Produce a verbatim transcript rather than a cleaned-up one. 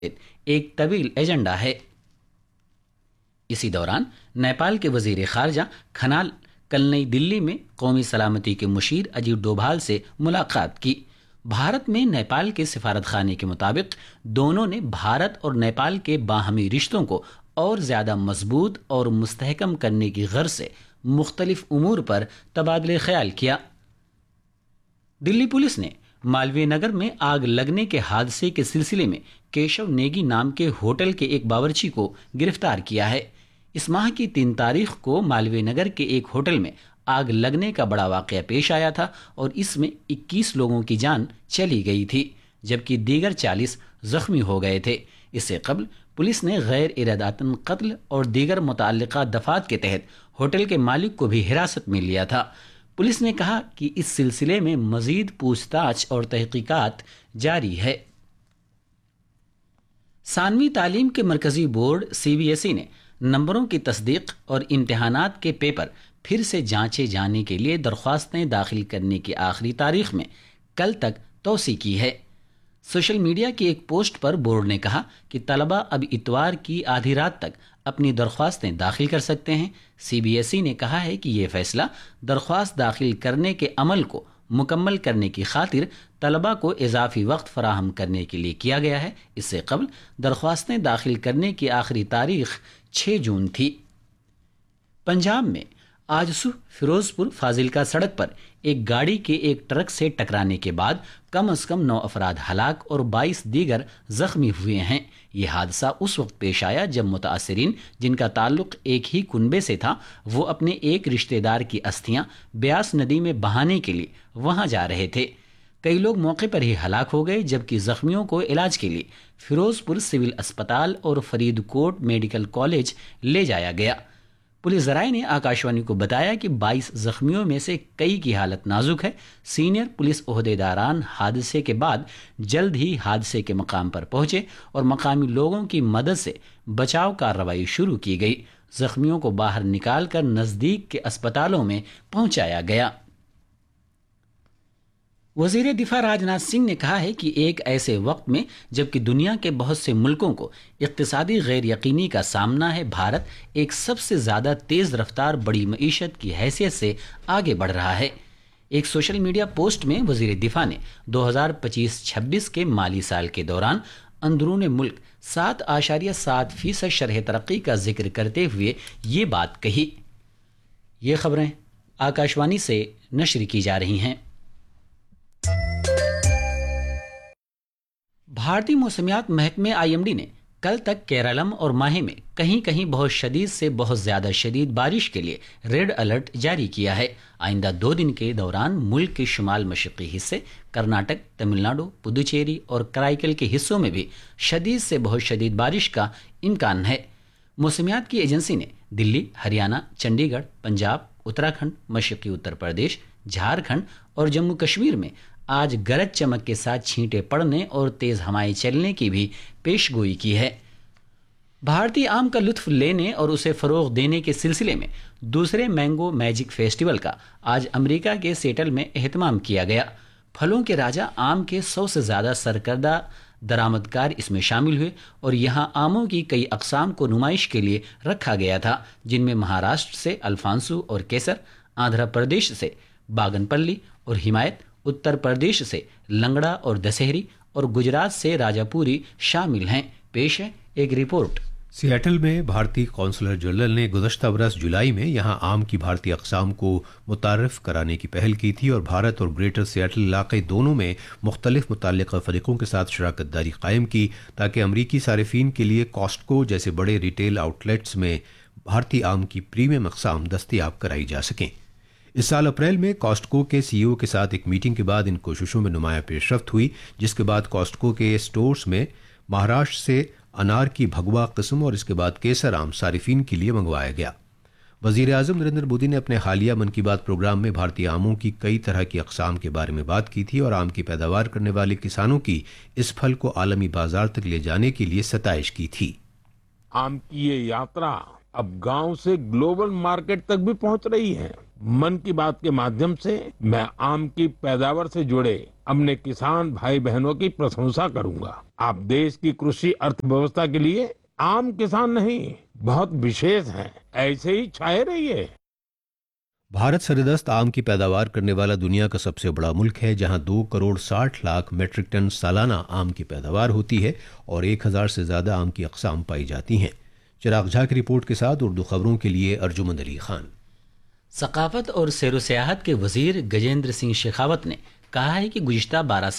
ایک طویل ایجنڈا ہے۔ اسی دوران نیپال کے وزیر خارجہ کھنال کل نئی دلی میں قومی سلامتی کے مشیر اجیت ڈوبھال سے ملاقات کی۔ بھارت میں نیپال کے سفارت خانے کے مطابق دونوں نے بھارت اور نیپال کے باہمی رشتوں کو اور زیادہ مضبوط اور مستحکم کرنے کی غرض سے مختلف امور پر تبادلہ خیال کیا۔ دلی پولیس نے مالوی نگر میں آگ لگنے کے حادثے کے سلسلے میں کیشو نیگی نام کے ہوٹل کے ایک باورچی کو گرفتار کیا ہے۔ اس ماہ کی تین تاریخ کو مالوی نگر کے ایک ہوٹل میں آگ لگنے کا بڑا واقعہ پیش آیا تھا اور اس میں اکیس لوگوں کی جان چلی گئی تھی جبکہ دیگر چالیس زخمی ہو گئے تھے۔ اس سے قبل پولیس نے غیر ارادتاً قتل اور دیگر متعلقہ دفعات کے تحت ہوٹل کے مالک کو بھی حراست میں لیا تھا۔ پولیس نے کہا کہ اس سلسلے میں مزید پوچھ تاچھ اور تحقیقات جاری ہے۔ ثانوی تعلیم کے مرکزی board C B S E نے نمبروں کی تصدیق اور امتحانات کے پیپر پھر سے جانچے جانے کے لیے درخواستیں داخل کرنے کی آخری تاریخ میں کل تک توسیع کی ہے۔ سوشل میڈیا کی ایک پوسٹ پر بورڈ نے کہا کہ طلبہ اب اتوار کی آدھی رات تک اپنی درخواستیں داخل کر سکتے ہیں۔ سی بی ایس ای نے کہا ہے کہ یہ فیصلہ درخواست داخل کرنے کے عمل کو مکمل کرنے کی خاطر طلبہ کو اضافی وقت فراہم کرنے کے لیے کیا گیا ہے۔ اس سے قبل درخواستیں داخل کرنے کی آخری تاریخ چھ جون تھی۔ پنجاب میں آج صبح فیروز پور فاضلکا سڑک پر ایک گاڑی کے ایک ٹرک سے ٹکرانے کے بعد کم از کم نو افراد ہلاک اور بائیس دیگر زخمی ہوئے ہیں۔ یہ حادثہ اس وقت پیش آیا جب متاثرین جن کا تعلق ایک ہی کنبے سے تھا وہ اپنے ایک رشتہ دار کی استھیاں بیاس ندی میں بہانے کے لیے وہاں جا رہے تھے۔ کئی لوگ موقع پر ہی ہلاک ہو گئے جبکہ زخمیوں کو علاج کے لیے فیروز پور سول اسپتال اور فرید کوٹ میڈیکل کالج لے جایا گیا۔ پولیس ذرائع نے آکاشوانی کو بتایا کہ بائیس زخمیوں میں سے کئی کی حالت نازک ہے۔ سینئر پولیس عہدیداران حادثے کے بعد جلد ہی حادثے کے مقام پر پہنچے اور مقامی لوگوں کی مدد سے بچاؤ کارروائی شروع کی گئی۔ زخمیوں کو باہر نکال کر نزدیک کے اسپتالوں میں پہنچایا گیا۔ وزیر دفاع راجناتھ سنگھ نے کہا ہے کہ ایک ایسے وقت میں جبکہ دنیا کے بہت سے ملکوں کو اقتصادی غیر یقینی کا سامنا ہے، بھارت ایک سب سے زیادہ تیز رفتار بڑی معیشت کی حیثیت سے آگے بڑھ رہا ہے۔ ایک سوشل میڈیا پوسٹ میں وزیر دفاع نے دو ہزار پچیس چھبیس کے مالی سال کے دوران اندرون ملک سات اشاریہ سات فیصد شرح ترقی کا ذکر کرتے ہوئے یہ بات کہی۔ یہ خبریں آکاشوانی سے نشر کی جا رہی ہیں۔ بھارتی موسمیات محکمے آئی ایم ڈی نے کل تک کیرالم اور ماہے میں کہیں کہیں بہت شدید سے بہت زیادہ شدید بارش کے لیے ریڈ الرٹ جاری کیا ہے۔ آئندہ دو دن کے دوران ملک کے شمال مشرقی حصے، کرناٹک، تمل ناڈو، پدوچیری اور کرائیکل کے حصوں میں بھی شدید سے بہت شدید بارش کا امکان ہے۔ موسمیات کی ایجنسی نے دلی، ہریانہ، چنڈی گڑھ، پنجاب، اتراکھنڈ، مشرقی اتر پردیش، جھارکھنڈ اور جموں کشمیر میں آج گرج چمک کے ساتھ چھینٹے پڑنے اور تیز ہوائیں چلنے کی بھی پیش گوئی کی ہے۔ بھارتی آم کا لطف لینے اور اسے فروغ دینے کے سلسلے میں دوسرے مینگو میجک فیسٹیول کا آج امریکہ کے سیٹل میں اہتمام کیا گیا۔ پھلوں کے راجا آم کے سو سے زیادہ سرکردہ درآمدکار اس میں شامل ہوئے اور یہاں آموں کی کئی اقسام کو نمائش کے لیے رکھا گیا تھا، جن میں مہاراشٹر سے الفانسو اور کیسر، آندھرا پردیش سے باگن پلی اور حمایت، اتر پردیش سے لنگڑا اور دسہری اور گجرات سے راجا پوری شامل ہیں۔ پیش ہے ایک رپورٹ۔ سیاٹل میں بھارتی قونصلر جنرل نے گزشتہ برس جولائی میں یہاں آم کی بھارتی اقسام کو متعارف کرانے کی پہل کی تھی اور بھارت اور گریٹر سیاٹل علاقے دونوں میں مختلف متعلقہ فریقوں کے ساتھ شراکت داری قائم کی تاکہ امریکی صارفین کے لیے کاسٹکو جیسے بڑے ریٹیل آؤٹ لیٹس میں بھارتی آم کی پریمیم اقسام دستیاب کرائی جا سکیں۔ اس سال اپریل میں کاسٹکو کے سی ای او کے ساتھ ایک میٹنگ کے بعد ان کوششوں میں نمایاں پیش رفت ہوئی، جس کے بعد کاسٹکو کے سٹورز میں مہاراشٹر سے انار کی بھگوا قسم اور اس کے بعد کیسر آم صارفین کے لیے منگوایا گیا۔ وزیر اعظم نریندر مودی نے اپنے حالیہ من کی بات پروگرام میں بھارتی آموں کی کئی طرح کی اقسام کے بارے میں بات کی تھی اور آم کی پیداوار کرنے والے کسانوں کی اس پھل کو عالمی بازار تک لے جانے کے لیے ستائش کی تھی۔ آم کی یہ یاترا اب گاؤں سے گلوبل مارکیٹ تک بھی پہنچ رہی ہے۔ من کی بات کے مادھیم سے میں آم کی پیداوار سے جڑے अपने किसान भाई बहनों की प्रशंसा करूंगा। आप देश की कृषि अर्थव्यवस्था के लिए आम किसान नहीं, बहुत विशेष हैं। ऐसे ही छाए रहिए। भारत सरदस्त आम की पैदावार करने वाला दुनिया का सबसे बड़ा मुल्क है, जहां दो करोड़ साठ लाख मीट्रिक टन सालाना आम की पैदावार होती है और एक हजार से ज्यादा आम की अक़साम पाई जाती हैं। चिराग झा की रिपोर्ट के साथ उर्दू खबरों के लिए अर्जुमंद अली खान। सकाफत और सैर व सियाहत के वजीर गजेंद्र सिंह शेखावत ने कहा है कि गुज़िश्ता बारह